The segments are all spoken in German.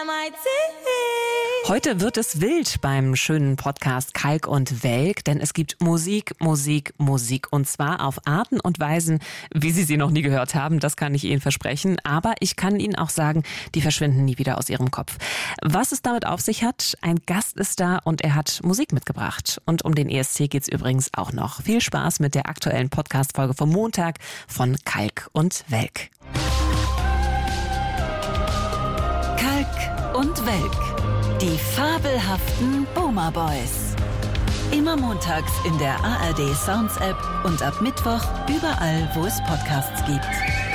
Heute wird es wild beim schönen Podcast Kalk und Welk, denn es gibt Musik, Musik, Musik. Und zwar auf Arten und Weisen, wie Sie sie noch nie gehört haben, das kann ich Ihnen versprechen. Aber ich kann Ihnen auch sagen, die verschwinden nie wieder aus Ihrem Kopf. Was es damit auf sich hat, ein Gast ist da und er hat Musik mitgebracht. Und um den ESC geht's übrigens auch noch. Viel Spaß mit der aktuellen Podcast-Folge vom Montag von Kalk und Welk. Kalk und Welk. Die fabelhaften Boomer Boys. Immer montags in der ARD Sounds App und ab Mittwoch überall, wo es Podcasts gibt.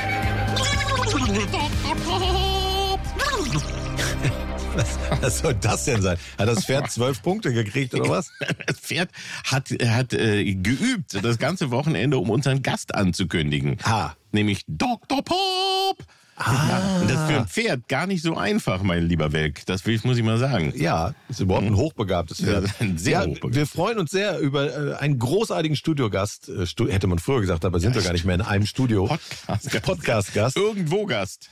Was soll das denn sein? Hat das Pferd 12 Punkte gekriegt oder was? Das Pferd hat geübt das ganze Wochenende, um unseren Gast anzukündigen. Nämlich Dr. Pop. Ja, und das ist für ein Pferd gar nicht so einfach, mein lieber Welk. Das muss ich mal sagen. Ja, ist überhaupt ein hochbegabtes Pferd. Ja, ein sehr hochbegabt. Wir freuen uns sehr über einen großartigen Studiogast. Hätte man früher gesagt, aber sind wir gar nicht mehr in einem Studio. Podcast-Gast. Irgendwo Gast.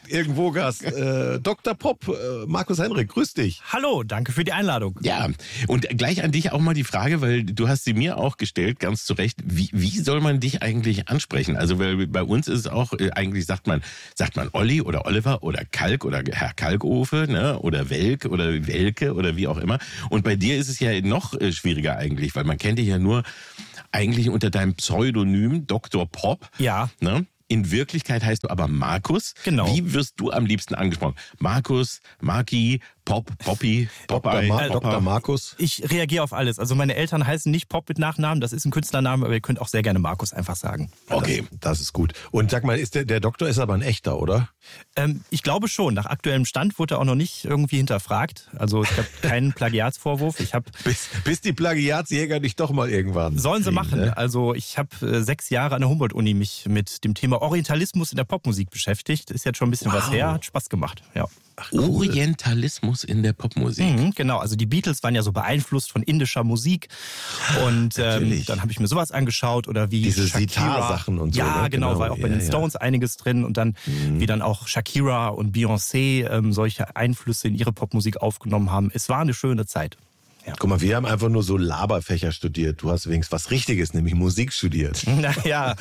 Dr. Pop, Markus Henrik, grüß dich. Hallo, danke für die Einladung. Ja, und gleich an dich auch mal die Frage, weil du hast sie mir auch gestellt, ganz zu Recht. Wie soll man dich eigentlich ansprechen? Also, weil bei uns ist es auch, eigentlich sagt man Olli oder Oliver oder Kalk oder Herr Kalkofe, ne? Oder Welk oder Welke oder wie auch immer. Und bei dir ist es ja noch schwieriger eigentlich, weil man kennt dich ja nur eigentlich unter deinem Pseudonym Dr. Pop. Ja. Ne? In Wirklichkeit heißt du aber Markus. Genau. Wie wirst du am liebsten angesprochen? Markus, Marki, Pop, Poppy, Popeye, Dr. Markus. Ich reagiere auf alles. Also meine Eltern heißen nicht Pop mit Nachnamen, das ist ein Künstlername, aber ihr könnt auch sehr gerne Markus einfach sagen. Okay, das ist gut. Und sag mal, der Doktor ist aber ein echter, oder? Ich glaube schon. Nach aktuellem Stand wurde er auch noch nicht irgendwie hinterfragt. Also es gab keinen Plagiatsvorwurf. Bis die Plagiatsjäger dich doch mal irgendwann Sollen sie machen. Ne? Also ich habe 6 Jahre an der Humboldt-Uni mich mit dem Thema Orientalismus in der Popmusik beschäftigt. Ist jetzt schon ein bisschen was her, hat Spaß gemacht. Ja. Ach, cool. Orientalismus in der Popmusik. Genau, also die Beatles waren ja so beeinflusst von indischer Musik und dann habe ich mir sowas angeschaut oder wie diese Shakira. Sitar-Sachen und so. Ja, ne? genau, war auch bei den Stones einiges drin und dann wie dann auch Shakira und Beyoncé solche Einflüsse in ihre Popmusik aufgenommen haben. Es war eine schöne Zeit. Ja. Guck mal, wir haben einfach nur so Laberfächer studiert. Du hast wenigstens was Richtiges, nämlich Musik studiert. Naja.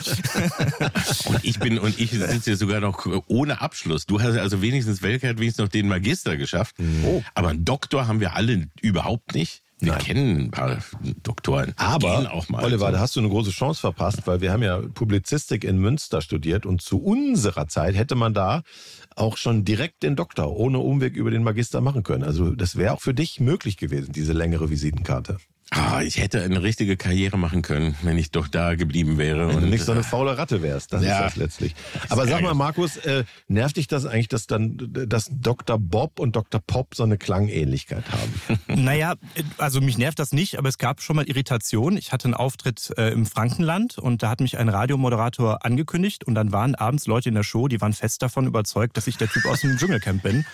Und ich sitze hier sogar noch ohne Abschluss. Du hast also wenigstens, Welke hat wenigstens noch den Magister geschafft. Oh. Aber einen Doktor haben wir alle überhaupt nicht. Wir kennen ein paar Doktoren. Aber, auch mal Oliver, so. da hast du eine große Chance verpasst, weil wir haben ja Publizistik in Münster studiert und zu unserer Zeit hätte man da auch schon direkt den Doktor ohne Umweg über den Magister machen können. Also das wäre auch für dich möglich gewesen, diese längere Visitenkarte. Ich hätte eine richtige Karriere machen können, wenn ich doch da geblieben wäre. Wenn du nicht so eine faule Ratte wärst, das ist das letztlich. Aber sag mal, Markus, nervt dich das eigentlich, dass Dr. Bob und Dr. Pop so eine Klangähnlichkeit haben? Naja, also mich nervt das nicht, aber es gab schon mal Irritation. Ich hatte einen Auftritt im Frankenland und da hat mich ein Radiomoderator angekündigt und dann waren abends Leute in der Show, die waren fest davon überzeugt, dass ich der Typ aus dem Dschungelcamp bin.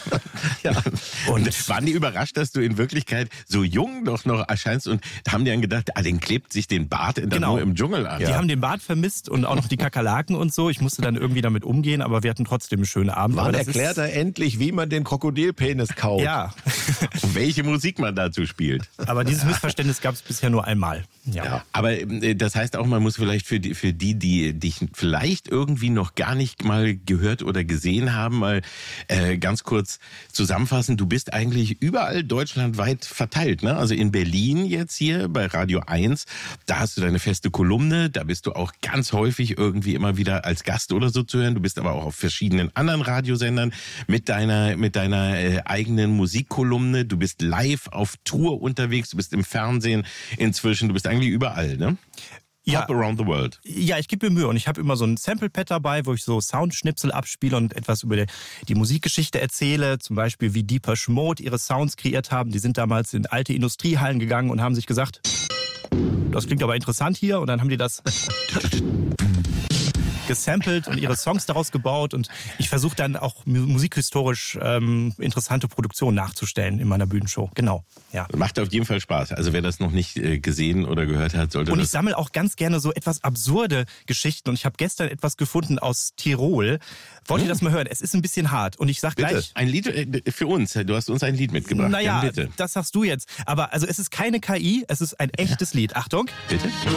Ja. Und waren die überrascht, dass du in Wirklichkeit so jung doch noch erscheinst und haben die dann gedacht, den klebt sich den Bart nur im Dschungel an. Die haben den Bart vermisst und auch noch die Kakerlaken und so. Ich musste dann irgendwie damit umgehen, aber wir hatten trotzdem einen schönen Abend. Man erklärt er endlich, wie man den Krokodilpenis kauft. Ja. Und welche Musik man dazu spielt. Aber dieses Missverständnis gab es bisher nur einmal. Ja. Aber das heißt auch, man muss vielleicht für die dich vielleicht irgendwie noch gar nicht mal gehört oder gesehen haben, mal ganz kurz zusammenfassen. Du bist eigentlich überall deutschlandweit verteilt, ne? Also in Berlin jetzt hier bei Radio 1, da hast du deine feste Kolumne, da bist du auch ganz häufig irgendwie immer wieder als Gast oder so zu hören. Du bist aber auch auf verschiedenen anderen Radiosendern mit deiner eigenen Musikkolumne. Du bist live auf Tour unterwegs, du bist im Fernsehen inzwischen, du bist eigentlich überall, ne? Ja. Pop around the world. Ja, ich gebe mir Mühe und ich habe immer so ein Sample-Pad dabei, wo ich so Soundschnipsel abspiele und etwas über die Musikgeschichte erzähle. Zum Beispiel, wie Depeche Mode ihre Sounds kreiert haben. Die sind damals in alte Industriehallen gegangen und haben sich gesagt, das klingt aber interessant hier. Und dann haben die das gesampelt und ihre Songs daraus gebaut. Und ich versuche dann auch musikhistorisch interessante Produktionen nachzustellen in meiner Bühnenshow. Genau, ja. Macht auf jeden Fall Spaß. Also wer das noch nicht gesehen oder gehört hat, sollte Und das... ich sammle auch ganz gerne so etwas absurde Geschichten. Und ich habe gestern etwas gefunden aus Tirol. Wollt ihr das mal hören? Es ist ein bisschen hart. Und ich sag Bitte, gleich... ein Lied für uns. Du hast uns ein Lied mitgebracht. Naja, Bitte. das sagst du jetzt. Aber also es ist keine KI, es ist ein echtes Lied. Achtung. Bitte?